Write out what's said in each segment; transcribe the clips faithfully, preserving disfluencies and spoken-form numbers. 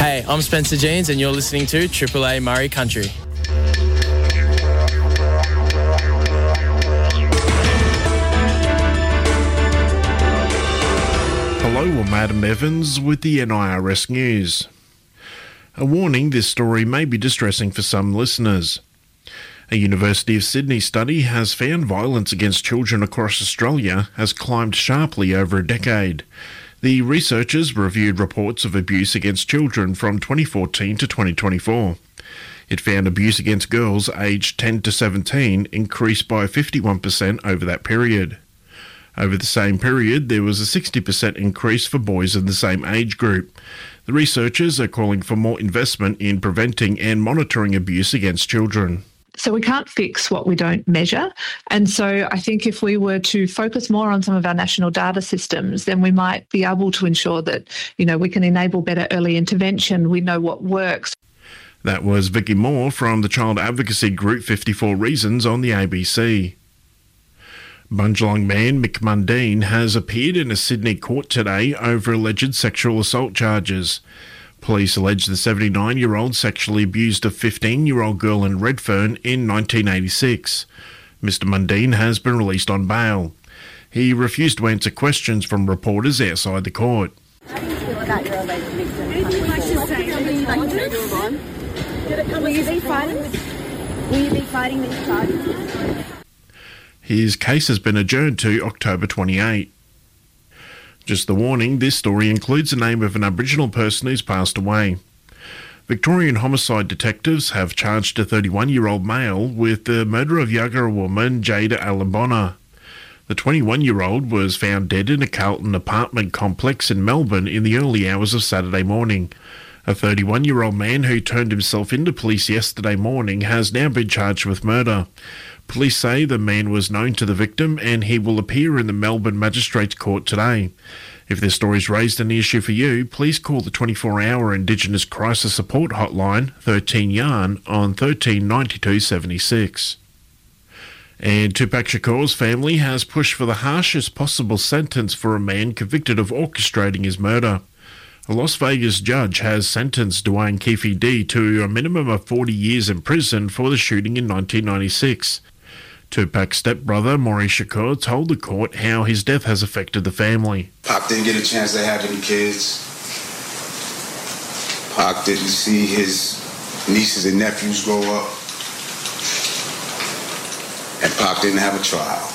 Hey, I'm Spencer Jeans and you're listening to Triple A Murray Country. Hello, I'm Adam Evans with the N I R S News. A warning, this story may be distressing for some listeners. A University of Sydney study has found violence against children across Australia has climbed sharply over a decade. The researchers reviewed reports of abuse against children from twenty fourteen to twenty twenty-four. It found abuse against girls aged ten to seventeen increased by fifty-one percent over that period. Over the same period, there was a sixty percent increase for boys in the same age group. The researchers are calling for more investment in preventing and monitoring abuse against children. So we can't fix what we don't measure. And so I think if we were to focus more on some of our national data systems, then we might be able to ensure that, you know, we can enable better early intervention. We know what works. That was Vicky Moore from the child advocacy group fifty-four Reasons on the A B C. Bundjalung man Mick Mundine has appeared in a Sydney court today over alleged sexual assault charges. Police allege the seventy-nine-year-old sexually abused a fifteen-year-old girl in Redfern in nineteen eighty-six. Mister Mundine has been released on bail. He refused to answer questions from reporters outside the court. How do you feel about your alleged victim? Would you like to say Will you like to move on? Will you be fighting? Will you be fighting these charges? His case has been adjourned to October twenty-eighth. Just the warning, this story includes the name of an Aboriginal person who's passed away. Victorian homicide detectives have charged a thirty-one-year-old male with the murder of Yagara woman Jada Alambona. The twenty-one-year-old was found dead in a Carlton apartment complex in Melbourne in the early hours of Saturday morning. A thirty-one-year-old man who turned himself into police yesterday morning has now been charged with murder. Police say the man was known to the victim and he will appear in the Melbourne Magistrates Court today. If this story is raised an issue for you, please call the twenty-four hour Indigenous Crisis Support Hotline thirteen yarn on thirteen ninety-two seventy-six. And Tupac Shakur's family has pushed for the harshest possible sentence for a man convicted of orchestrating his murder. A Las Vegas judge has sentenced Dwayne Keefe D to a minimum of forty years in prison for the shooting in nineteen ninety-six. Tupac's stepbrother, Maurice Shakur, told the court how his death has affected the family. Pac didn't get a chance to have any kids. Pac didn't see his nieces and nephews grow up. And Pac didn't have a trial.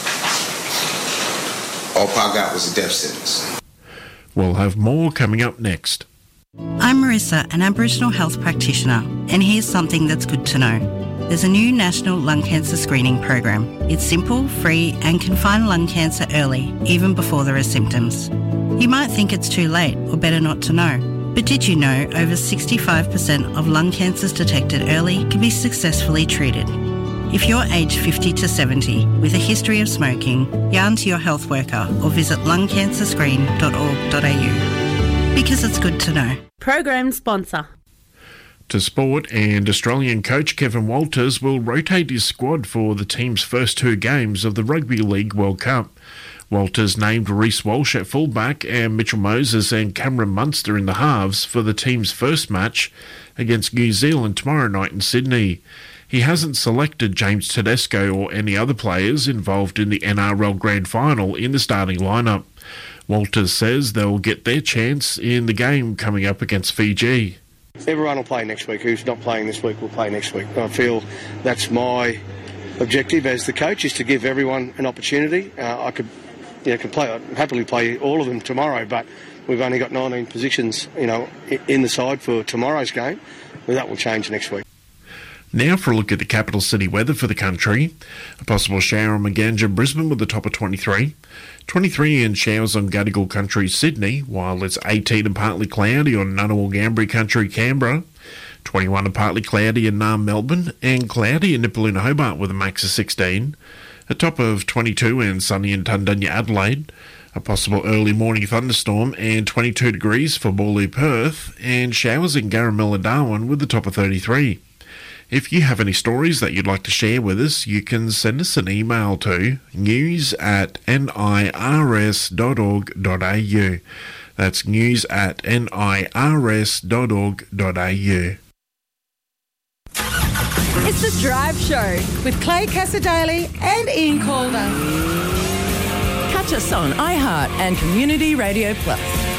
All Pac got was a death sentence. We'll have more coming up next. I'm Marissa, an Aboriginal health practitioner, and here's something that's good to know. There's a new national lung cancer screening program. It's simple, free, and can find lung cancer early, even before there are symptoms. You might think it's too late or better not to know. But did you know over sixty-five percent of lung cancers detected early can be successfully treated? If you're aged fifty to seventy with a history of smoking, yarn to your health worker or visit lung cancer screen dot org dot a u. Because it's good to know. Program sponsor. To sport, and Australian coach Kevin Walters will rotate his squad for the team's first two games of the Rugby League World Cup. Walters named Reece Walsh at fullback and Mitchell Moses and Cameron Munster in the halves for the team's first match against New Zealand tomorrow night in Sydney. He hasn't selected James Tedesco or any other players involved in the N R L Grand Final in the starting lineup. Walters says they'll get their chance in the game coming up against Fiji. Everyone will play next week. Who's not playing this week will play next week. I feel that's my objective as the coach, is to give everyone an opportunity. Uh, I could, you know, could play, I'd happily play all of them tomorrow, but we've only got nineteen positions, you know, in the side for tomorrow's game. Well, that will change next week. Now for a look at the capital city weather for the country. A possible shower on Maganja, Brisbane with a top of twenty-three. twenty-three and showers on Gadigal Country, Sydney, while it's eighteen and partly cloudy on Ngunnawal, Ngambri Country, Canberra. twenty-one and partly cloudy in Naarm, Melbourne, and cloudy in Nipaluna, Hobart with a max of sixteen. A top of twenty-two and sunny in Tundunya, Adelaide. A possible early morning thunderstorm and twenty-two degrees for Boorloo, Perth, and showers in Garamilla, Darwin with a top of thirty-three. If you have any stories that you'd like to share with us, you can send us an email to news at nirs dot org dot a u. That's news at nirs dot org dot a u. It's The Drive Show with Clay Cassadaly and Ian Calder. Catch us on iHeart and Community Radio Plus.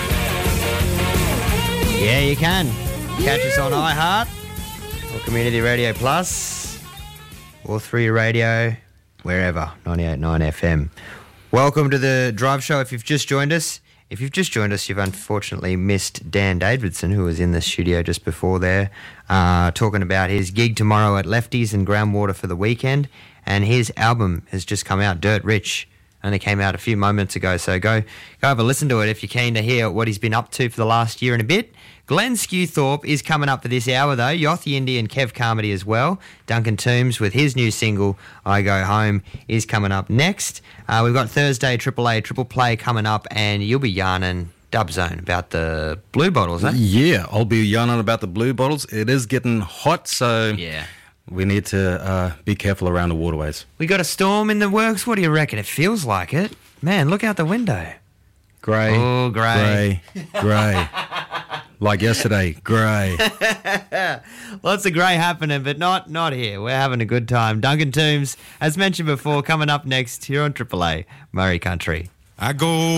Yeah, you can. Catch us on iHeart or Community Radio Plus or through your radio, wherever, ninety-eight point nine F M. Welcome to The Drive Show. If you've just joined us, If you've just joined us, you've unfortunately missed Dan Davidson, who was in the studio just before there, uh, talking about his gig tomorrow at Lefties and Groundwater for the weekend. And his album has just come out, Dirt Rich. Only came out a few moments ago, so go go have a listen to it if you're keen to hear what he's been up to for the last year and a bit. Glenn Skewthorpe is coming up for this hour, though. Yothi Indy and Kev Carmody as well. Duncan Toombs with his new single, I Go Home, is coming up next. Uh, we've got Thursday Triple A Triple Play coming up, and you'll be yarning Dub Zone about the blue bottles, eh? Yeah, I'll be yarning about the blue bottles. It is getting hot, so... Yeah. We need to uh, be careful around the waterways. We got a storm in the works. What do you reckon? It feels like it. Man, look out the window. Grey. Oh, grey. Grey. Grey. Like yesterday. Grey. Lots of grey happening, but not not here. We're having a good time. Duncan Toombs, as mentioned before, coming up next here on Triple A, Murray Country. I go...